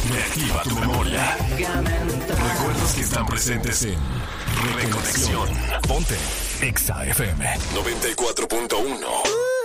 Reactiva tu memoria. Recuerdos que están presentes en Reconexión. Ponte Exa FM 94.1.